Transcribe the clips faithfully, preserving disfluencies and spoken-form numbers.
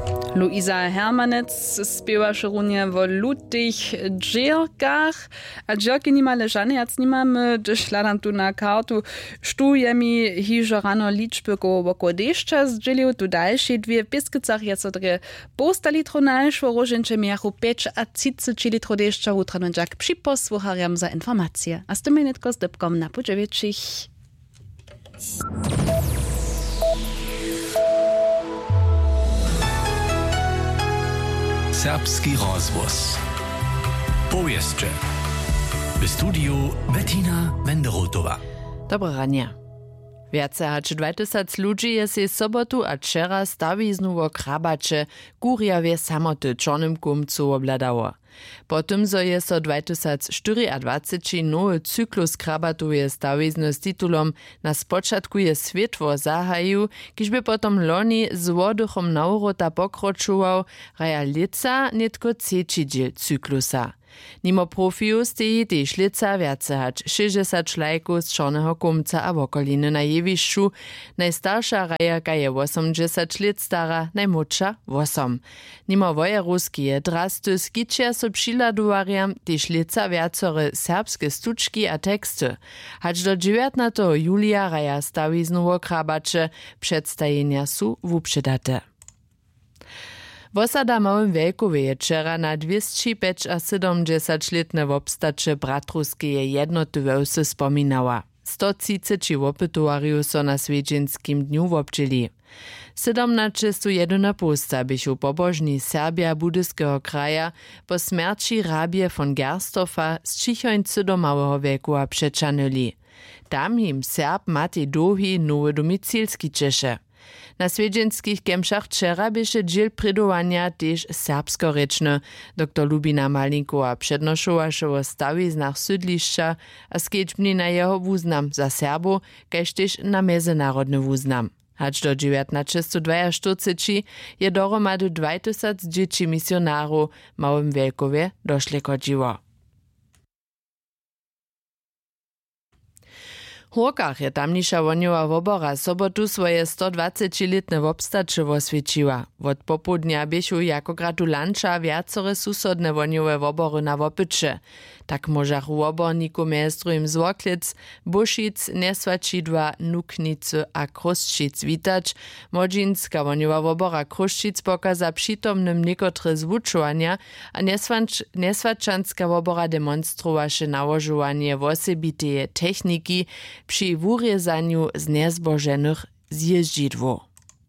Luisa Hermanec spiewa šerunie wo ludich dżierkach, a dżierki nimale żane jac nimamy, gdyż ladam tu na kartu štujemi hižo rano liczby go woko deszcza zdzielił tu dalsze dwie piskicach jac odre posta litro nalszło rożęcze miachu pięć a trzydzieści litro deszcza utrano jak przyposłuchariam za informacje. A z tym minutko z dybkom na Pudziewiczich. Serbski rozvoz. Powieszcze. W studiu Bettina Wenderotowa. Dobre ranie. Viace hač dwajtysac ludzi je se sobotu a wczera stawiznu wo Krabacze Gurjawie samoty czornym kumcu obladało. Potem zo je so dwajtysac dwadzieścia nowy cyklus krabatuje stawizny z titulom Na spočatku je světło zahajił, kiž by potom loni z woduchom naurota pokročował realica netko trzeci dziel cyklusa. Nimo profiju steji tež lica viace hač šesťdesiat šlajków z Čorneho kumca a wokoliny na jewišću. Najstarsza rajerka je osiemdziesiąt lat stara, najmłodsza osiem. Nimo wojeruski je drasty skičia so přiladuvariam tež lica viacore serbske stučki a teksty. Hač do dziewiętnastego julia raja stawiznu wo Krabacze przedstajenja su wupředate. Wosada Małym Wielkowie je wczera na dwieście siedemdziesiąt-letne wobstacze bratruskie jednoty wełsy spominała. sto trzydzieści wopytuariu so na Swiedzienskim dniu wobczyli. siedemnaście jedna posta bychu pobożni Serbia budyskiego kraja po śmierci rabie von Gerstoffa z Čichońcy do Małego Wielkowa przeczanyli. Tam im Serb Matej Dohi nowy domicilski ciesze. Na swiedźenskich kemšach wczera byše dziel predowania też serbskorečne. Doktor Lubina Malinkowa przednoszowaše o stawiznach sydlišća a skedźbni na jeho wuznam za Serbo, kaž też na mezinárodny wuznam. Hač do dziewiętnaście czterdzieści je dohromady dwa tysiące dzieci misjonarów w Małym Wielkowie doszli kodziło. Hórkach je tamniša wonjowa wobora sobotu swoje sto dwadzieścia-letne wobstacze wosvědčiła. Wot popudnia běchu jako gratulanča viacore susodne wonjowe wobory na wopyče. Tak możach woborniku miestrujem z Woklic, Buszic, Nesvačidła, Nuknicy a Kruščic witać. Modzinska wonjowa wobora Kruščic pokaza przytomnym niekotre zwučovania, a Nesvačanska wobora demonstrowaše nałožovanie wosebiteje techniki przy wurjezaniu z niezboženych zjeździdło.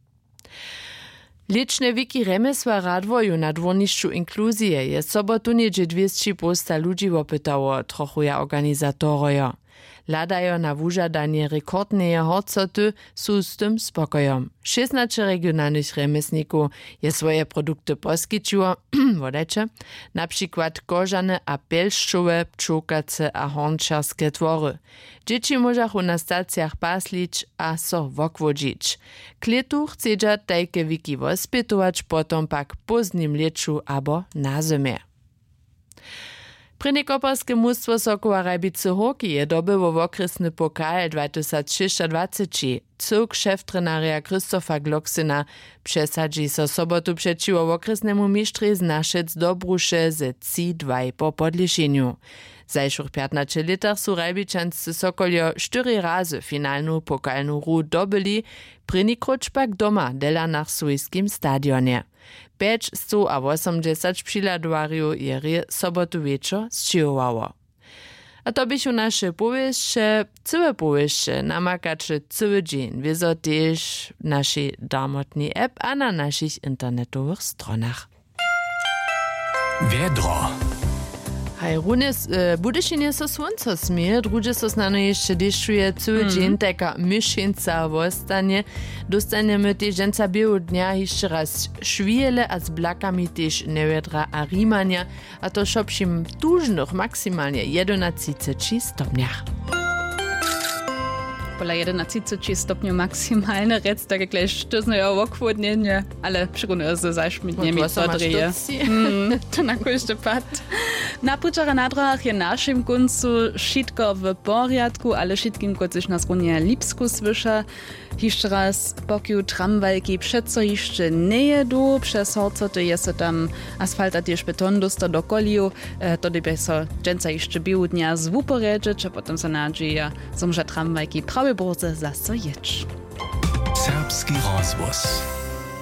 Liczne wiki remesła radwoju na dworniszczu inkluzje je sobotu niedzie dwieście posta ludzi wopytało, trochu ja organizatorojo. Ladajo na wużadanie rekordneje horcoty su z tym spokojom. szesnaście regionalnych remesników je swoje produkty poskičiło, wodajcie, na przykład kożane a pelszczowe, pčokace a hornčarskie twory. Dzieci możachu na stacjach paslić a so wokwodzić. Kletu chcedza tajke wiki wospytować, potom pak pozdnim leczu abo na zimie. Prynikoparskie mustwo Sokoła Rajbice Hoki je dobyło w okresny pokal dwa tysiące dwadzieścia. Cyrk szef-trenaria Krzysztofa Gloksyna przesadzi so sobotu przeciwo w okresnemu mistrzej znaszec Dobrusze ze trzy dwa po podliszeniu. W zajszych piętnastu latach su Rajbičanscy Sokoljo cztery razy finalną pokalną ru dobyli, prynikoć pak doma dela na swojskim stadionie. pięć sto osiemdziesiąt přiladowariu je sobotu wieczor zčiłowało. A to bychu nasze powieście, całe powieście namakacze cały dzień, wieso też w naszej darmotnej app a na naszych internetowych stronach. Wiedro. Hej, runes, e, budyšenje so słonco smije, drugie so znano jeszcze deszczuje cały mm. dzień, taka myšenca wostanie. Dostaniemy też dżęca białego dnia jeszcze raz szwijele, a z blakami też newiedra a rimania, a to szopšim tużnych maksymalnie jedenaście stopniach. pola jedenadstic stopniów maksymalne, rec tak jak gleich sztysne okłodnienie, ale przygodne z zaśmitniemi podryje. Mm, to na każdy pad. Na puczara na drogach je naszym końcu wszystko w porządku, ale wszystkim kończysz na stronie Lipsku słysza. Jeszcze raz pokiu tramwajki przeco jeszcze nie jedu, przez horco to jest tam asfalt a też beton dosto do koliu, to by so dżęca jeszcze bił dnia z wuporedzie, czy potem se nadzieja, że tramwajki prawie brze zaso jedź. Serbski rozwóz.